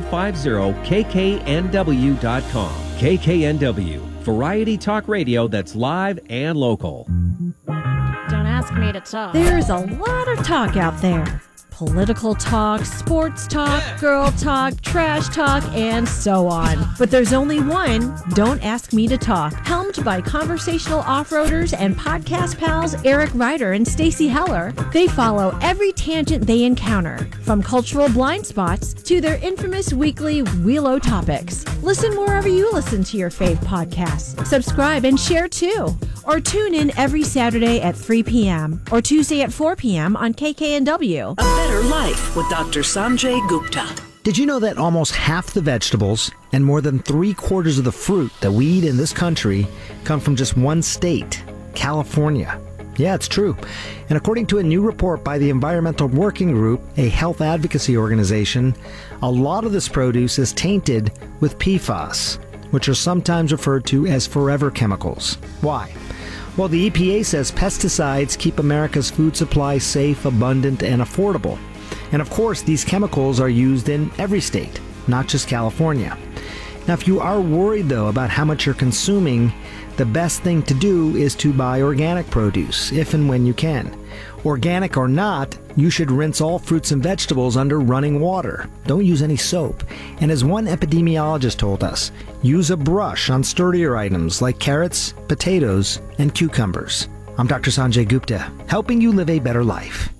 Speaker 1: 1150kknw.com. KKNW. Variety talk radio that's live and local.
Speaker 6: Don't ask me to talk.
Speaker 9: There's a lot of talk out there. Political talk, sports talk, girl talk, trash talk, and so on. But there's only one, Don't Ask Me to Talk, helmed by conversational off-roaders and podcast pals Eric Ryder and Stacey Heller. They follow every tangent they encounter, from cultural blind spots to their infamous weekly Wheelo topics. Listen wherever you listen to your fave podcasts. Subscribe and share too. Or tune in every Saturday at 3 p.m. or Tuesday at 4 p.m. on KKNW.
Speaker 12: A Better Life with Dr. Sanjay Gupta.
Speaker 13: Did you know that almost half the vegetables and more than 3/4 of the fruit that we eat in this country come from just one state, California? Yeah, it's true. And according to a new report by the Environmental Working Group, a health advocacy organization, a lot of this produce is tainted with PFAS, which are sometimes referred to as forever chemicals. Why? Well, the EPA says pesticides keep America's food supply safe, abundant, and affordable. And of course, these chemicals are used in every state, not just California. Now, if you are worried, though, about how much you're consuming, the best thing to do is to buy organic produce, if and when you can. Organic or not, you should rinse all fruits and vegetables under running water. Don't use any soap. And as one epidemiologist told us, use a brush on sturdier items like carrots, potatoes, and cucumbers. I'm Dr. Sanjay Gupta, helping you live a better life.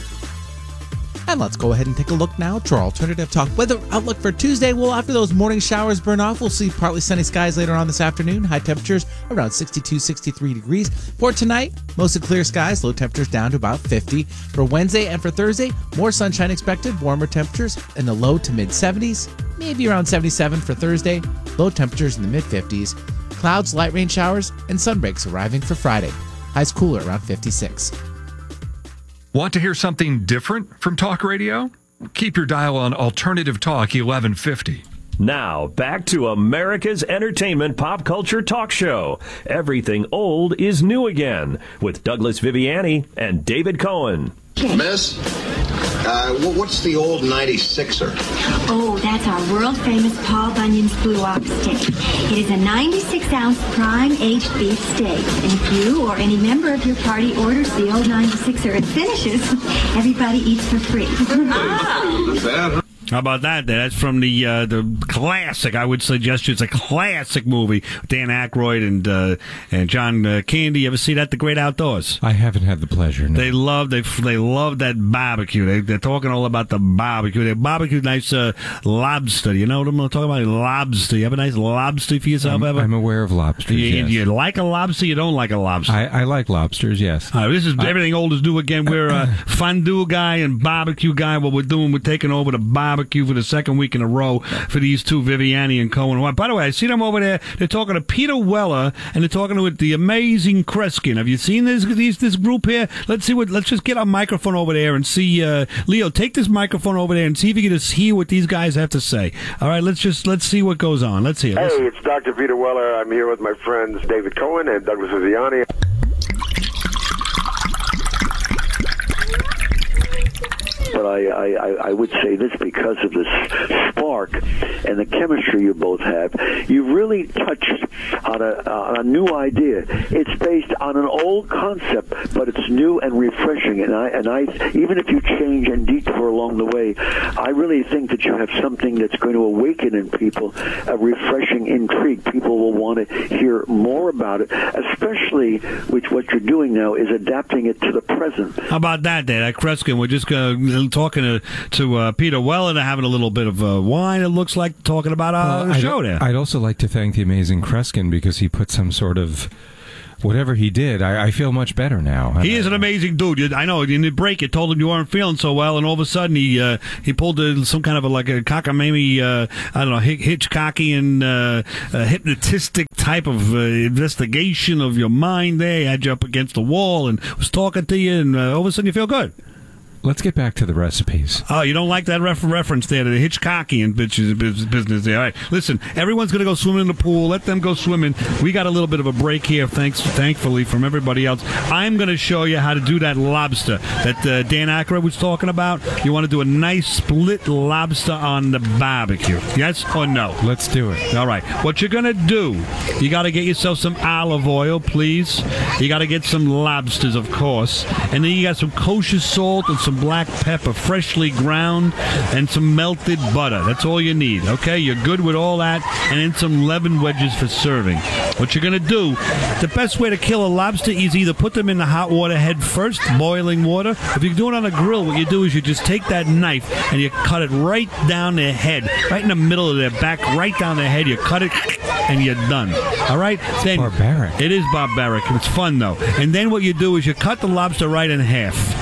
Speaker 2: And let's go ahead and take a look now to our Alternative Talk weather outlook for Tuesday. Well, after those morning showers burn off, we'll see partly sunny skies later on this afternoon. High temperatures around 62, 63 degrees. For tonight, mostly clear skies, low temperatures down to about 50. For Wednesday and for Thursday, more sunshine expected, warmer temperatures in the low to mid 70s, maybe around 77 for Thursday, low temperatures in the mid 50s. Clouds, light rain showers, and sun breaks arriving for Friday. Highs cooler around 56.
Speaker 22: Want to hear something different from talk radio? Keep your dial on Alternative Talk 1150.
Speaker 14: Now, back to America's entertainment pop culture talk show. Everything old is new again with Douglas Viviani and David Cohen.
Speaker 21: Miss, what's the old 96er?
Speaker 10: Oh, that's our world-famous Paul Bunyan's Blue Ox steak. It is a 96-ounce prime-aged beef steak. And if you or any member of your party orders the old 96er and finishes, everybody eats for free.
Speaker 20: How about that? That's from the classic. I would suggest it's a classic movie. Dan Aykroyd and John Candy. You ever see that? The Great Outdoors.
Speaker 5: I haven't had the pleasure. No.
Speaker 20: They love that barbecue. They're talking all about the barbecue. They barbecue nice lobster. You know what I'm talking about? Lobster. You have a nice lobster for yourself ever?
Speaker 5: I'm aware of lobsters. Yes.
Speaker 20: You like a lobster? You don't like a lobster?
Speaker 5: I like lobsters. Yes.
Speaker 20: This is everything old is new again. We're a fondue guy and barbecue guy. What we're doing, we're taking over the barbecue for the second week in a row for these two, Viviani and Cohen. By the way, I see them over there. They're talking to Peter Weller and they're talking with the amazing Kreskin. Have you seen this group here? Let's just get our microphone over there and see. Leo, take this microphone over there and see if you can just hear what these guys have to say. All right, let's see what goes on. Let's hear.
Speaker 11: Hey, it's Dr. Peter Weller. I'm here with my friends David Cohen and Douglas Viviani. But I would say this because of this spark and the chemistry you both have. You really touched on a new idea. It's based on an old concept, but it's new and refreshing. And I even if you change and detour along the way, I really think that you have something that's going to awaken in people a refreshing intrigue. People will want to hear more about it, especially with what you're doing now is adapting it to the present.
Speaker 20: How about that, Dad? Kreskin, we're just talking to Peter Weller, having a little bit of wine, it looks like, talking about the show there.
Speaker 5: I'd also like to thank the amazing Kreskin because he put some sort of... Whatever he did, I feel much better now.
Speaker 20: He is an amazing dude. I know. In the break, you told him you weren't feeling so well, and all of a sudden he pulled some kind of a cockamamie, I don't know, Hitchcockian, hypnotistic type of investigation of your mind there. He had you up against the wall and was talking to you, and all of a sudden you feel good.
Speaker 5: Let's get back to the recipes.
Speaker 20: Oh, you don't like that reference there to the Hitchcockian business there. All right, listen, everyone's going to go swimming in the pool. Let them go swimming. We got a little bit of a break here, thankfully, from everybody else. I'm going to show you how to do that lobster that Dan Aykroyd was talking about. You want to do a nice split lobster on the barbecue. Yes or no?
Speaker 5: Let's do it.
Speaker 20: All right. What you're going to do, you got to get yourself some olive oil, please. You got to get some lobsters, of course. And then you got some kosher salt and some black pepper, freshly ground, and some melted butter. That's all you need, okay? You're good with all that, and then some lemon wedges for serving. What you're going to do, the best way to kill a lobster is either put them in the hot water head first, boiling water. If you're doing it on a grill, what you do is you just take that knife and you cut it right down their head, right in the middle of their back, right down their head. You cut it, and you're done. All right?
Speaker 5: It's barbaric.
Speaker 20: It is barbaric. It's fun, though. And then what you do is you cut the lobster right in half.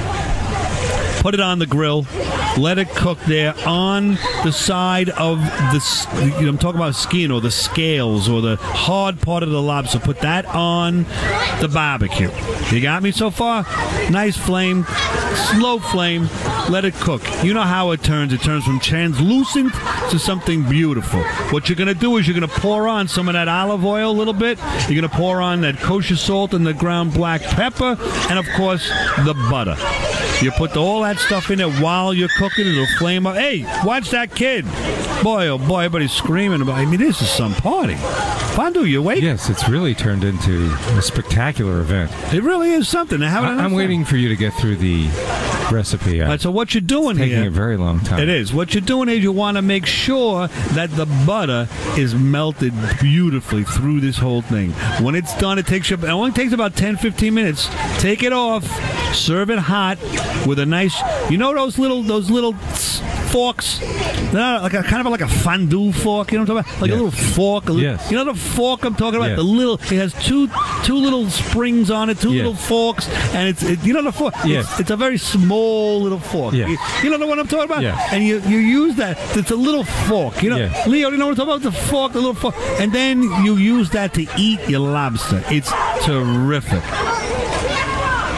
Speaker 20: Put it on the grill. Let it cook there on the side of the, I'm talking about skin or the scales or the hard part of the lobster. Put that on the barbecue. You got me so far? Nice flame, slow flame. Let it cook. You know how it turns. It turns from translucent to something beautiful. What you're going to do is you're going to pour on some of that olive oil a little bit. You're going to pour on that kosher salt and the ground black pepper and, of course, the butter. You put all that stuff in it while you're cooking. It'll flame up. Hey, watch that kid. Boy, oh boy, everybody's screaming about it. I mean, this is some party. Fondue, you wait.
Speaker 5: Yes, it's really turned into a spectacular event.
Speaker 20: It really is something.
Speaker 5: I'm waiting for you to get through the recipe.
Speaker 20: All right, so what you're doing here...
Speaker 5: It's taking a very long time.
Speaker 20: It is. What you're doing is you want to make sure that the butter is melted beautifully through this whole thing. When it's done, it only takes about 10-15 minutes. Take it off. Serve it hot with a nice... You know those little forks? They're kind of like a fondue fork. You know what I'm talking about? Like a little fork.
Speaker 5: Yes.
Speaker 20: You know the fork I'm talking about?
Speaker 5: Yes.
Speaker 20: The little. It has two little springs on it. Two little forks, and you know the fork.
Speaker 5: Yes.
Speaker 20: It's a very small little fork.
Speaker 5: Yes.
Speaker 20: You know the one I'm talking about?
Speaker 5: Yes.
Speaker 20: And you use that. It's a little fork. You know,
Speaker 5: yes.
Speaker 20: Leo, you know what I'm talking about? The fork, the little fork, and then you use that to eat your lobster. It's terrific.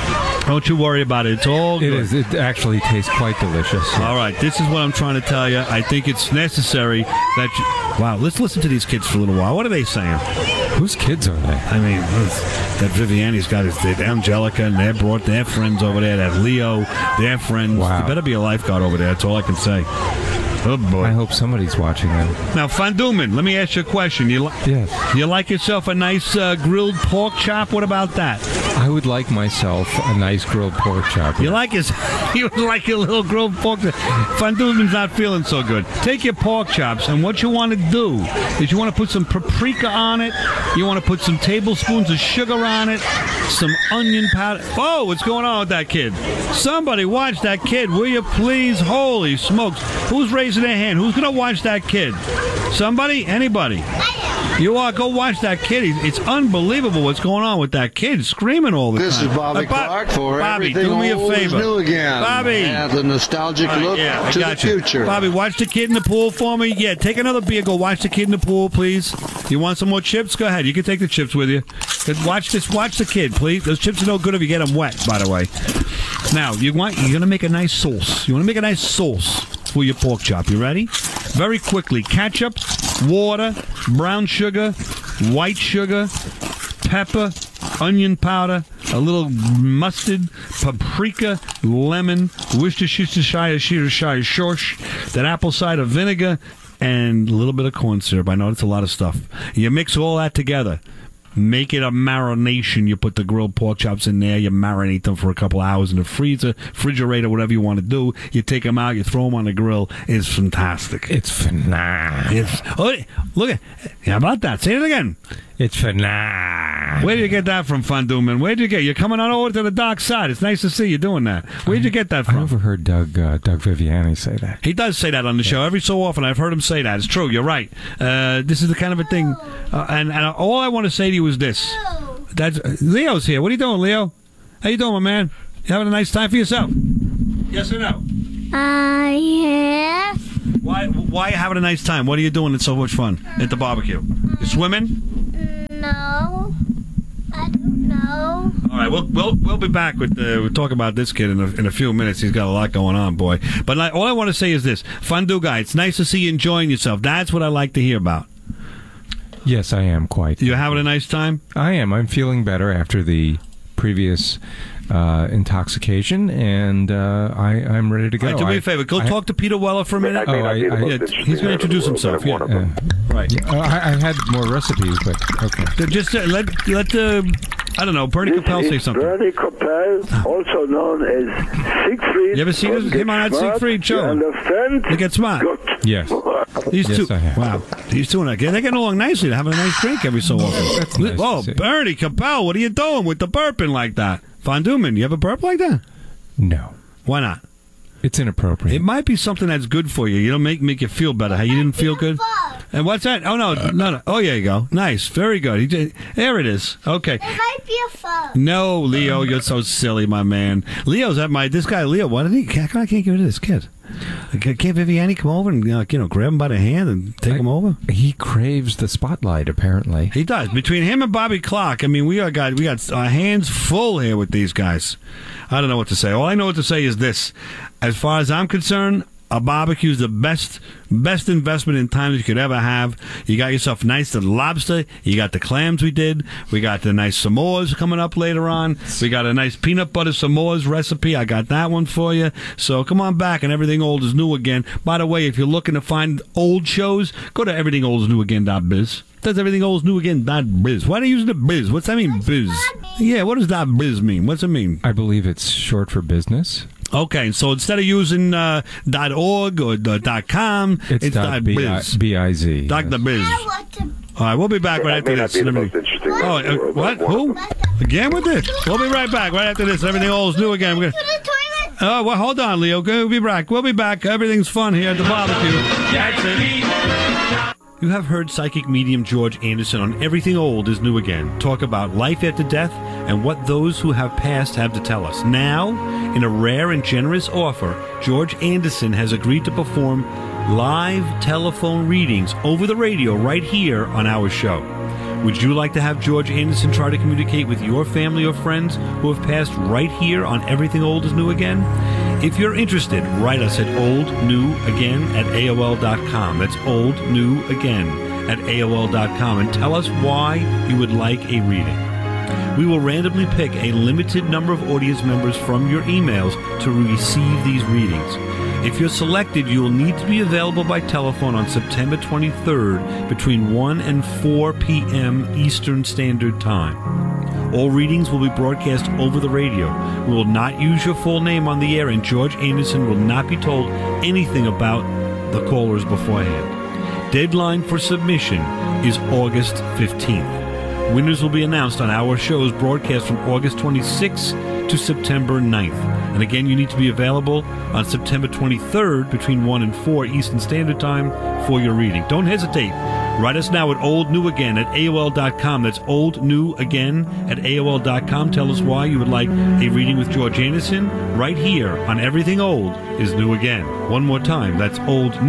Speaker 20: Don't you worry about it. It's all good.
Speaker 5: It is. It actually tastes quite delicious.
Speaker 20: All right, this is what I'm trying to tell you. I think it's necessary that you... Wow, let's listen to these kids for a little while. What are they saying?
Speaker 5: Whose kids are they?
Speaker 20: I mean, that Viviani's got his Angelica, and they brought their friends over there. That Leo, their friends.
Speaker 5: Wow.
Speaker 20: You better be a lifeguard over there. That's all I can say. Oh, boy.
Speaker 5: I hope somebody's watching them.
Speaker 20: Now, Van Doomen, let me ask you a question.
Speaker 5: Yes.
Speaker 20: You like yourself a nice grilled pork chop? What about that?
Speaker 5: I would like myself a nice grilled pork chop.
Speaker 20: You like you like your little grilled pork chop. Van Doomen's not feeling so good. Take your pork chops, and what you want to do is you want to put some paprika on it. You want to put some tablespoons of sugar on it, some onion powder. Oh, what's going on with that kid? Somebody watch that kid, will you please? Holy smokes. Who's raising their hand? Who's going to watch that kid? Somebody? Anybody? You are. Go watch that kid. It's unbelievable what's going on with that kid, screaming all the time.
Speaker 21: This is Bobby Clark for
Speaker 20: Bobby,
Speaker 21: Everything
Speaker 20: do me a
Speaker 21: Old is
Speaker 20: favor.
Speaker 21: New Again.
Speaker 20: Bobby.
Speaker 21: The nostalgic look to the future.
Speaker 20: Bobby, watch the kid in the pool for me. Yeah, take another beer. Go watch the kid in the pool, please. You want some more chips? Go ahead. You can take the chips with you. Watch this. Watch the kid, please. Those chips are no good if you get them wet, by the way. Now, you're going to make a nice sauce. You want to make a nice sauce for your pork chop. You ready? Very quickly. Ketchup, water, brown sugar, white sugar, pepper, onion powder, a little mustard, paprika, lemon, Worcestershire sauce, that apple cider vinegar, and a little bit of corn syrup. I know it's a lot of stuff. You mix all that together. Make it a marination. You put the grilled pork chops in there. You marinate them for a couple hours in the freezer, refrigerator, whatever you want to do. You take them out. You throw them on the grill. It's fantastic.
Speaker 5: It's phenomenal.
Speaker 20: Look at how about that? Say it again.
Speaker 5: It's phenomenal.
Speaker 20: Where did you get that from, Van Doomen? Where did you get? You're coming on over to the dark side. It's nice to see you doing that. Where did you get that from?
Speaker 5: I overheard Doug Viviani say that.
Speaker 20: He does say that on the show every so often. I've heard him say that. It's true. You're right. This is the kind of a thing. And all I want to say to you is this. Leo's here. What are you doing, Leo? How you doing, my man? You having a nice time for yourself? Yes or no?
Speaker 4: Yes.
Speaker 20: Why are you having a nice time? What are you doing? It's so much fun at the barbecue. You swimming?
Speaker 4: No. I don't know.
Speaker 20: All right, we'll be back with we'll talk about this kid in a few minutes. He's got a lot going on, boy. But all I want to say is this: Fondue guy, it's nice to see you enjoying yourself. That's what I like to hear about.
Speaker 5: Yes, I am quite.
Speaker 20: You having a nice time?
Speaker 5: I am. I'm feeling better after the previous intoxication, and I'm ready to go.
Speaker 20: Right, do me a favor. Go talk to Peter Weller for a minute. He's going to introduce himself. Yeah. Right.
Speaker 5: I had more recipes, but okay.
Speaker 20: Just let I don't know, Bernie Capel say something.
Speaker 11: Bernie Capel, also known as Siegfried.
Speaker 20: You ever seen him on that Siegfried show? Look at Smart.
Speaker 5: Yes.
Speaker 20: These
Speaker 5: yes,
Speaker 20: two.
Speaker 5: I have.
Speaker 20: Wow. These two, they're getting along nicely. They're having a nice drink every so often.
Speaker 5: That's nice
Speaker 20: Whoa, Bernie Capel, what are you doing with the burping like that? Van Doomen, you have a burp like that?
Speaker 5: No.
Speaker 20: Why not?
Speaker 5: It's inappropriate.
Speaker 20: It might be something that's good for you. You know, make you feel better. How you didn't feel good? And what's that? Oh, no. Oh, there you go. Nice. Very good. There it is. Okay.
Speaker 4: It might be a phone.
Speaker 20: No, Leo, you're so silly, my man. Leo's at this guy, Leo, why did he? I can't get rid of this kid. Can't Viviani come over and grab him by the hand and take him over?
Speaker 5: He craves the spotlight, apparently.
Speaker 20: He does. Between him and Bobby Clark, I mean, we got our hands full here with these guys. I don't know what to say. All I know what to say is this: as far as I'm concerned, a barbecue is the best investment in time that you could ever have. You got yourself a nice little lobster. You got the clams we did. We got the nice Samoas coming up later on. We got a nice peanut butter Samoas recipe. I got that one for you. So come on back, and Everything Old is New Again. By the way, if you're looking to find old shows, go to everythingoldisnewagain.biz. That's everythingoldisnewagain.biz. Why are you using the biz? What's that mean, biz? Yeah, what does that biz mean? What's it mean?
Speaker 5: I believe it's short for business.
Speaker 20: Okay, so instead of using .org or .com, it's .biz.
Speaker 5: B-I-Z.
Speaker 20: Dr. Biz. All right, we'll be back right after this. Oh, what? Who? Again with this? We'll be right back right after this. Everything Old is New Again. Oh, well, hold on, Leo. We'll be back. We'll be back. Everything's fun here at the barbecue. That's it. You have heard psychic medium George Anderson on Everything Old is New Again talk about life after death and what those who have passed have to tell us. Now, in a rare and generous offer, George Anderson has agreed to perform live telephone readings over the radio right here on our show. Would you like to have George Anderson try to communicate with your family or friends who have passed right here on Everything Old is New Again? If you're interested, write us at oldnewagain@aol.com. That's oldnewagain@aol.com, and tell us why you would like a reading. We will randomly pick a limited number of audience members from your emails to receive these readings. If you're selected, you will need to be available by telephone on September 23rd between 1 and 4 p.m. Eastern Standard Time. All readings will be broadcast over the radio. We will not use your full name on the air, and George Anderson will not be told anything about the callers beforehand. Deadline for submission is August 15th. Winners will be announced on our shows broadcast from August 26th to September 9th. And again, you need to be available on September 23rd between 1 and 4 Eastern Standard Time for your reading. Don't hesitate. Write us now at oldnewagain@aol.com. That's oldnewagain@aol.com. Tell us why you would like a reading with George Anderson right here on Everything Old is New Again. One more time, that's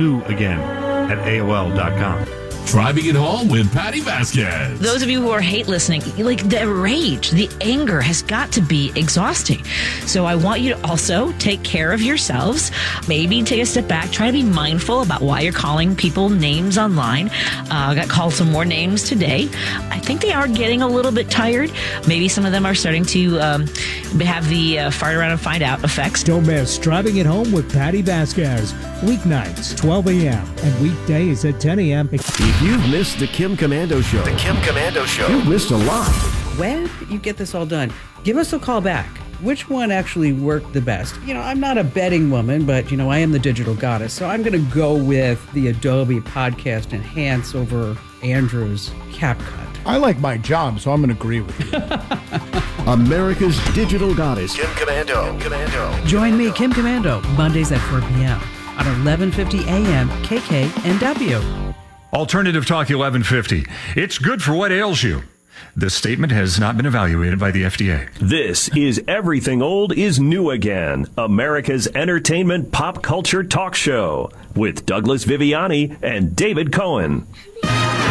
Speaker 20: oldnewagain@aol.com.
Speaker 15: Try being at home with Patty Vasquez.
Speaker 16: Those of you who are hate listening, like the rage, the anger has got to be exhausting. So I want you to also take care of yourselves. Maybe take a step back. Try to be mindful about why you're calling people names online. I got called some more names today. I think they are getting a little bit tired. Maybe some of them are starting to have the fart around and find out effects.
Speaker 17: Don't miss Driving at Home with Patty Vasquez. Weeknights, 12 a.m. and weekdays at 10 a.m.
Speaker 23: If you've missed the Kim Komando Show, you've missed a lot.
Speaker 25: When you get this all done, give us a call back. Which one actually worked the best? I'm not a betting woman, but, I am the digital goddess. So I'm going to go with the Adobe Podcast Enhance over Andrew's CapCut.
Speaker 26: I like my job, so I'm going to agree with you.
Speaker 23: America's digital goddess, Kim Komando.
Speaker 25: Join me, Kim Komando, Mondays at 4 p.m. on 1150 AM KKNW.
Speaker 22: Alternative Talk 1150. It's good for what ails you. This statement has not been evaluated by the FDA.
Speaker 14: This is Everything Old is New Again, America's entertainment pop culture talk show with Douglas Viviani and David Cohen.